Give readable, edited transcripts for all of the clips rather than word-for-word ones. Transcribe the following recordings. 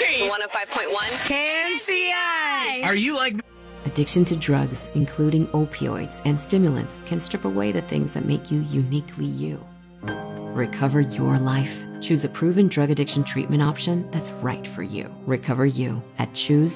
Country 105.1 KNCI. Are you like... Addiction to drugs, including opioids and stimulants, can strip away the things that make you uniquely you. Recover your life. Choose a proven drug addiction treatment option that's right for you. Recover you at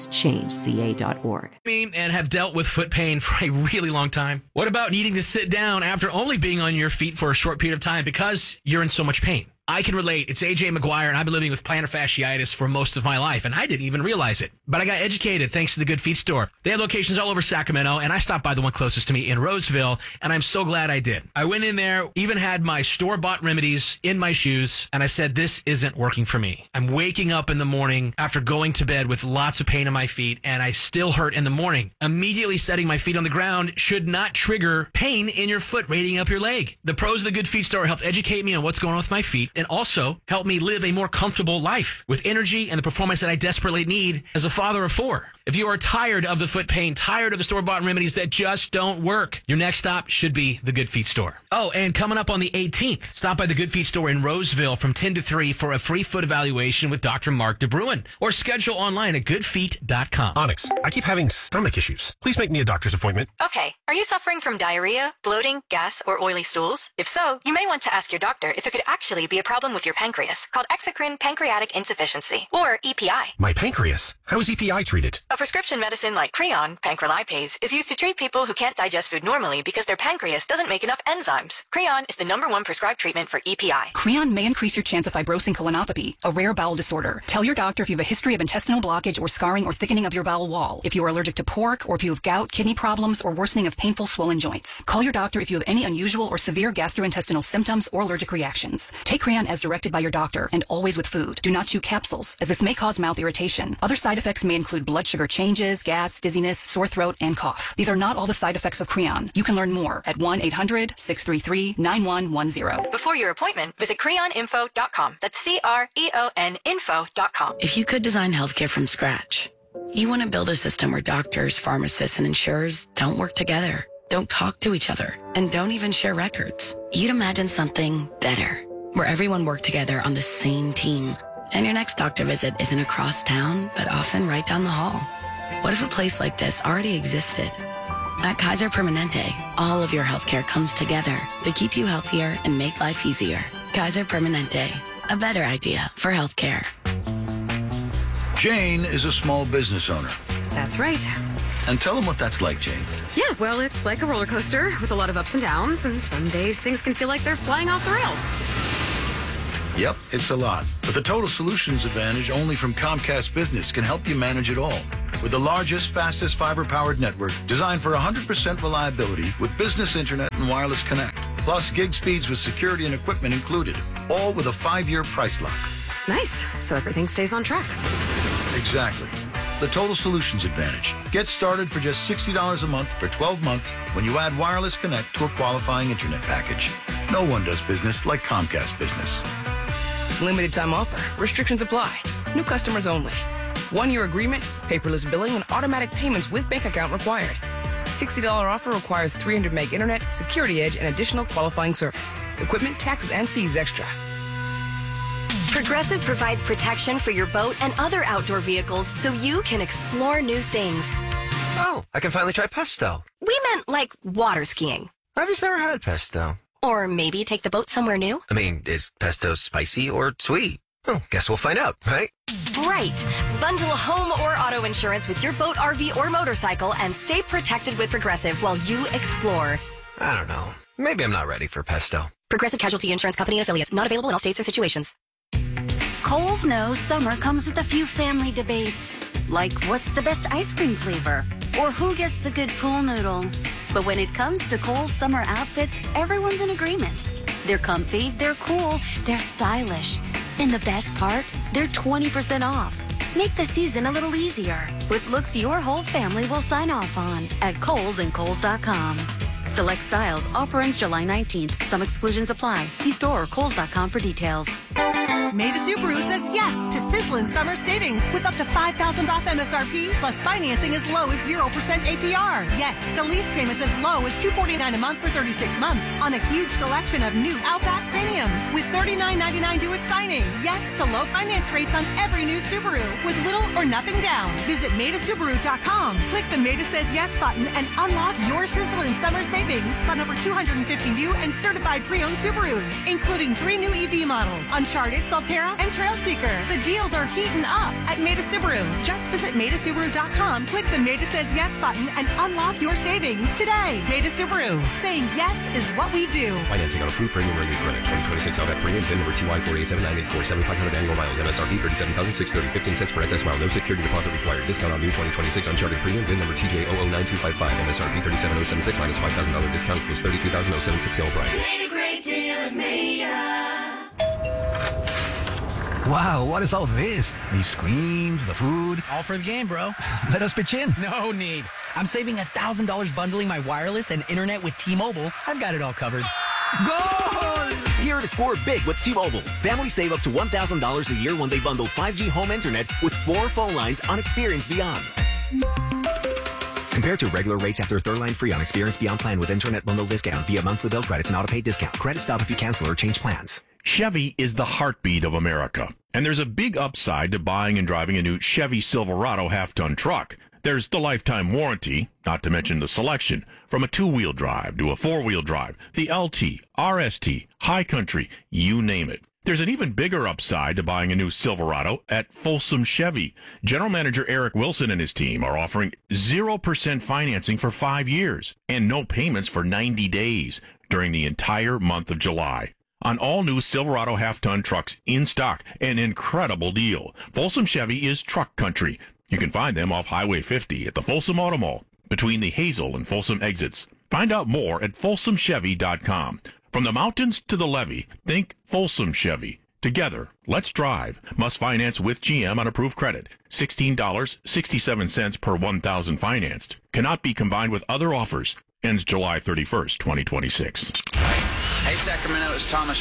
choosechangeca.org. And have dealt with foot pain for a really long time? What about needing to sit down after only being on your feet for a short period of time because you're in so much pain? I can relate. It's AJ McGuire, and I've been living with plantar fasciitis for most of my life, and I didn't even realize it. But I got educated thanks to the Good Feet store. They have locations all over Sacramento, and I stopped by the one closest to me in Roseville, and I'm so glad I did. I went in there, even had my store-bought remedies in my shoes, and I said, this isn't working for me. I'm waking up in the morning after going to bed with lots of pain in my feet, and I still hurt in the morning. Immediately setting my feet on the ground should not trigger pain in your foot radiating up your leg. The pros of the Good Feet store helped educate me on what's going on with my feet, and also help me live a more comfortable life with energy and the performance that I desperately need as a father of 4. If you are tired of the foot pain, tired of the store-bought remedies that just don't work, your next stop should be the Good Feet store. Oh, and coming up on the 18th, stop by the Good Feet store in Roseville from 10 to 3 for a free foot evaluation with Dr. Mark DeBruin, or schedule online at goodfeet.com. Onyx, I keep having stomach issues. Please make me a doctor's appointment. Okay, are you suffering from diarrhea, bloating, gas, or oily stools? If so, you may want to ask your doctor if it could actually be a problem with your pancreas, called exocrine pancreatic insufficiency, or EPI. My pancreas? How is EPI treated? A prescription medicine like Creon, pancrelipase, is used to treat people who can't digest food normally because their pancreas doesn't make enough enzymes. Creon is the #1 prescribed treatment for EPI. Creon may increase your chance of fibrosing colonopathy, a rare bowel disorder. Tell your doctor if you have a history of intestinal blockage or scarring or thickening of your bowel wall, if you are allergic to pork, or if you have gout, kidney problems, or worsening of painful swollen joints. Call your doctor if you have any unusual or severe gastrointestinal symptoms or allergic reactions. Take Creon as directed by your doctor, and always with food. Do not chew capsules, as this may cause mouth irritation. Other side effects may include blood sugar changes, gas, dizziness, sore throat, and cough. These are not all the side effects of Creon. You can learn more at 1-800-633-9110. Before your appointment, visit creoninfo.com. That's CREON info.com. If you could design healthcare from scratch, you want to build a system where doctors, pharmacists, and insurers don't work together, don't talk to each other, and don't even share records. You'd imagine something better, where everyone worked together on the same team. And your next doctor visit isn't across town, but often right down the hall. What if a place like this already existed? At Kaiser Permanente, all of your healthcare comes together to keep you healthier and make life easier. Kaiser Permanente, a better idea for healthcare. Jane is a small business owner. That's right. And tell them what that's like, Jane. Yeah, well, it's like a roller coaster with a lot of ups and downs, and some days things can feel like they're flying off the rails. Yep, it's a lot. But the Total Solutions Advantage only from Comcast Business can help you manage it all. With the largest, fastest fiber-powered network designed for 100% reliability with business internet and wireless connect. Plus gig speeds with security and equipment included. All with a 5-year price lock. Nice. So everything stays on track. Exactly. The Total Solutions Advantage. Get started for just $60 a month for 12 months when you add wireless connect to a qualifying internet package. No one does business like Comcast Business. Limited time offer. Restrictions apply. New customers only. 1-year agreement, paperless billing, and automatic payments with bank account required. $60 offer requires 300 meg internet, security edge, and additional qualifying service. Equipment, taxes, and fees extra. Progressive provides protection for your boat and other outdoor vehicles so you can explore new things. Oh, I can finally try pesto. We meant like water skiing. I've just never had pesto. Or maybe take the boat somewhere new. I mean, is pesto spicy or sweet? Oh, guess we'll find out, right? Right. Bundle home or auto insurance with your boat, RV, or motorcycle and stay protected with Progressive while you explore. I don't know. Maybe I'm not ready for pesto. Progressive Casualty Insurance Company and Affiliates. Not available in all states or situations. Kohl's knows summer comes with a few family debates. Like, what's the best ice cream flavor? Or who gets the good pool noodle? But when it comes to Kohl's summer outfits, everyone's in agreement. They're comfy, they're cool, they're stylish. And the best part, they're 20% off. Make the season a little easier with looks your whole family will sign off on at Kohl's and Kohl's.com. Select styles. Offer ends July 19th. Some exclusions apply. See store or Kohl's.com for details. Maida Subaru says yes to Sizzler sizzling summer savings with up to $5,000 off MSRP, plus financing as low as 0% APR. Yes, to lease payments as low as $249 a month for 36 months on a huge selection of new Outback Premiums with $39.99 due at signing. Yes, to low finance rates on every new Subaru with little or nothing down. Visit MaidaSubaru.com. Click the Maida Says Yes button and unlock your sizzling summer savings on over 250 new and certified pre-owned Subarus, including 3 new EV models, Uncharted, Solterra, and Trailseeker. The deals are heating up at Maida Subaru. Just visit MaidaSubaru.com, click the Maida Says Yes button, and unlock your savings today. Maida Subaru. Saying yes is what we do. Financing on approved premium rate credit. 2026 Outback Premium. VIN number TY4879847. 7,500 annual miles. MSRP $37,630. 15 cents per FS mile. No security deposit required. Discount on new 2026 Uncharted Premium. VIN number TJ009255. MSRP $37,076 minus $5,000 discount equals $32,076 sale price. Made a great deal at Maida. Wow, what is all this? These screens, the food. All for the game, bro. Let us pitch in. No need. I'm saving $1,000 bundling my wireless and internet with T-Mobile. I've got it all covered. Goal! Here to score big with T-Mobile. Families save up to $1,000 a year when they bundle 5G home internet with 4 phone lines on Experience Beyond. Compared to regular rates after third line free on Experience Beyond plan with internet bundle discount via monthly bill credits and auto-pay discount. Credit stop if you cancel or change plans. Chevy is the heartbeat of America, and there's a big upside to buying and driving a new Chevy Silverado half-ton truck. There's the lifetime warranty, not to mention the selection, from a 2-wheel drive to a 4-wheel drive, the LT, RST, High Country, you name it. There's an even bigger upside to buying a new Silverado at Folsom Chevy. General Manager Eric Wilson and his team are offering 0% financing for 5 years and no payments for 90 days during the entire month of July. On all new Silverado half-ton trucks in stock, an incredible deal. Folsom Chevy is truck country. You can find them off Highway 50 at the Folsom Auto Mall between the Hazel and Folsom exits. Find out more at folsomchevy.com. From the mountains to the levee, think Folsom Chevy. Together, let's drive. Must finance with GM on approved credit. $16.67 per 1,000 financed. Cannot be combined with other offers. Ends July 31st, 2026. Hey, Sacramento, it's Thomas